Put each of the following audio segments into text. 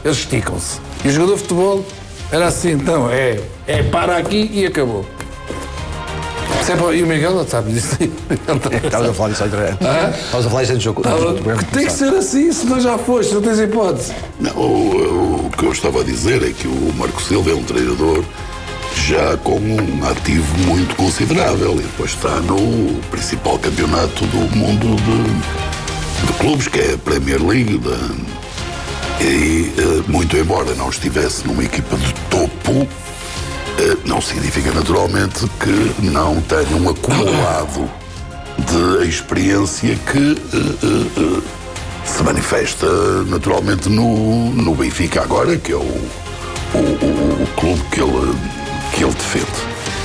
eles esticam-se. E o jogador de futebol era assim, então, para aqui e acabou. E o Miguel, sabe disso? Estavas a falar disso Estavas a falar disso do jogo. Tem que ser assim, senão já foste, não tens hipótese. Não, o que eu estava a dizer é que o Marco Silva é um treinador já com um ativo muito considerável e depois está no principal campeonato do mundo de clubes, que é a Premier League. E muito embora não estivesse numa equipa de topo, não significa naturalmente que não tenha um acumulado de experiência que se manifesta naturalmente no Benfica agora, que é o clube que ele defende.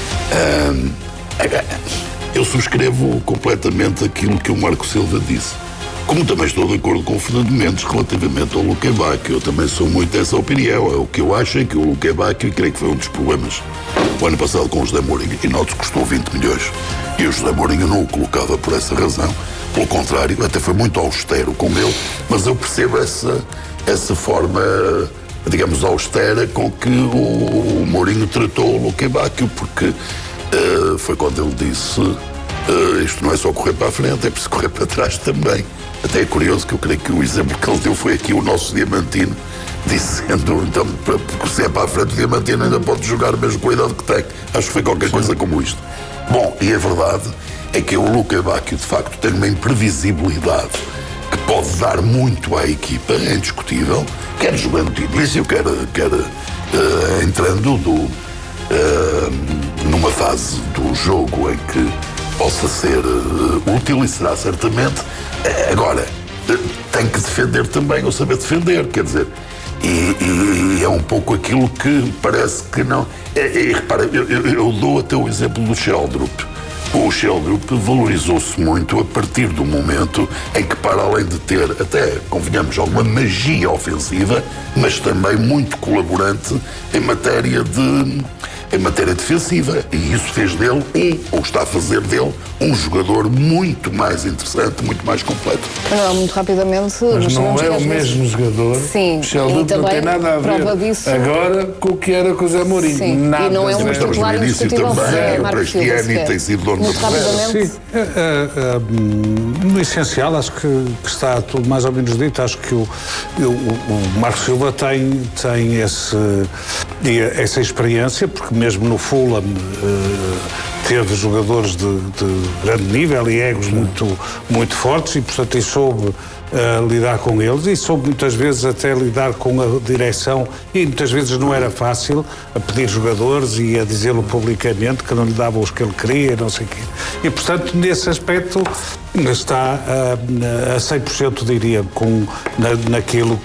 Eu subscrevo completamente aquilo que o Marco Silva disse. Como também estou de acordo com o Fernando Mendes relativamente ao Luque Bacchio, eu também sou muito dessa opinião. O que eu acho é que o Luque Bacchio, creio que foi um dos problemas o ano passado com o José Mourinho, e note que custou 20 milhões. E o José Mourinho não o colocava por essa razão. Pelo contrário, até foi muito austero com ele, mas eu percebo essa forma, digamos, austera com que o Mourinho tratou o Luque Bacchio, porque foi quando ele disse isto não é só correr para a frente, é preciso correr para trás também. Até é curioso que eu creio que o exemplo que ele deu foi aqui o nosso Diamantino, dizendo, então, se é para a frente, o Diamantino ainda pode jogar mesmo com a idade que tem. Acho que foi qualquer coisa como isto. Bom, e a verdade é que o Luque Bacchio, de facto, tem uma imprevisibilidade que pode dar muito à equipa, é indiscutível, quer jogando de início, quer entrando numa fase do jogo em que possa ser útil, e será certamente. Agora, tem que defender também, ou saber defender, quer dizer, e é um pouco aquilo que parece que não. Repara, eu dou até o exemplo do Sheldrup. O Sheldrup valorizou-se muito a partir do momento em que, para além de ter, até, convenhamos, alguma magia ofensiva, mas também muito colaborante em matéria defensiva, e isso fez dele, ou está a fazer dele, um jogador muito mais interessante, muito mais completo. Não, muito rapidamente... Mas não é o mesmo jogador. Sim, o Sheldon não tem nada a ver disso, agora com o que era com o Zé Mourinho. Sim, nada. E não é um titular indiscutível para este ano e tem sido dono muito rapidamente. Sim, no essencial, acho que está tudo mais ou menos dito. Acho que o Marco Silva tem essa experiência, porque mesmo no Fulham teve jogadores de grande nível e egos muito fortes, e portanto soube lidar com eles, e soube muitas vezes até lidar com a direção, e muitas vezes não era fácil, a pedir jogadores e a dizê-lo publicamente que não lhe davam os que ele queria, não sei o quê. E portanto, nesse aspecto está a 100%, diria, naquilo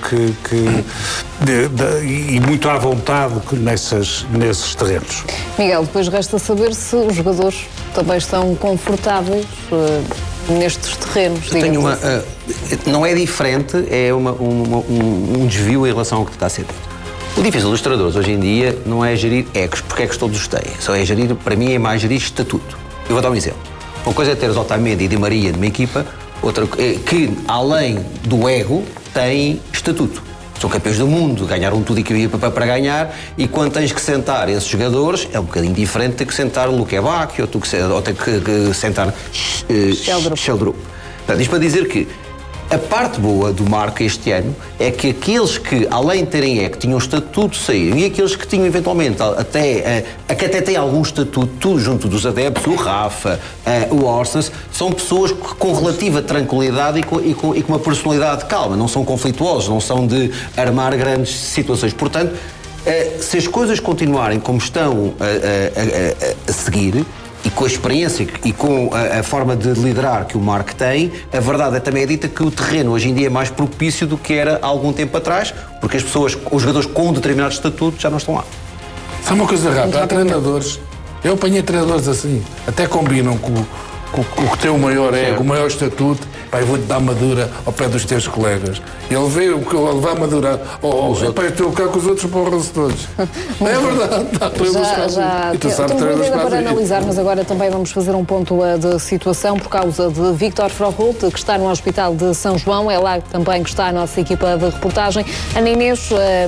e muito à vontade nesses terrenos. Miguel, depois resta saber se os jogadores também estão confortáveis nestes terrenos. Não é diferente, é um desvio em relação ao que está a ser dito. O difícil dos treinadores hoje em dia não é gerir egos, porque egos todos os têm. Só é gerir, para mim, é mais gerir estatuto. Eu vou dar um exemplo. Uma coisa é teres Otamendi e Di Maria numa equipa, outra que, além do ego, tem estatuto. São campeões do mundo, ganharam tudo e que havia para ganhar, e quando tens que sentar esses jogadores, é um bocadinho diferente de que sentar Luque Bacchio ou ter que sentar Sheldrup. Portanto, isto para dizer que a parte boa do Marco este ano é que aqueles que, além de terem ego, tinham estatuto, saíram, e aqueles que tinham eventualmente que até têm algum estatuto junto dos adeptos, o Rafa, o Orsens, são pessoas com relativa tranquilidade e com uma personalidade calma, não são conflituosos, não são de armar grandes situações. Portanto, se as coisas continuarem como estão a seguir, e com a experiência e com a forma de liderar que o Marco tem, a verdade também é dita que o terreno hoje em dia é mais propício do que era há algum tempo atrás, porque os jogadores com determinado estatuto já não estão lá. Só uma coisa rápida, há treinadores, eu apanhei treinadores assim, até combinam com o que tem o maior ego, o maior estatuto, pá, eu vou-te dar madura ao pé dos teus colegas. Ele veio a levar madura, eu estou cá com os outros porram-se todos. É verdade. Já temos muita ainda para analisar, mas agora também vamos fazer um ponto de situação por causa de Víctor Froholt, que está no Hospital de São João. É lá também que está a nossa equipa de reportagem. Ana Inês,